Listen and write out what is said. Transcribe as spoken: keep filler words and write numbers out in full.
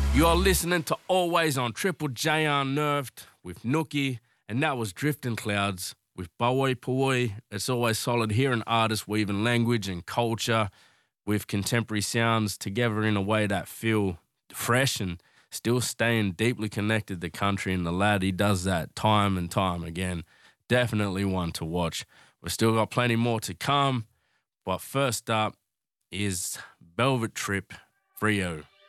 You are listening to Always on Triple J Unnerved with Nookie, and that was Drifting Clouds with Bawoi Pawoi. It's always solid hearing artists weaving language and culture with contemporary sounds together in a way that feel fresh and still staying deeply connected to country. And the lad, he does that time and time again. Definitely one to watch. We've still got plenty more to come, but first up is Velvet Trip, Frio.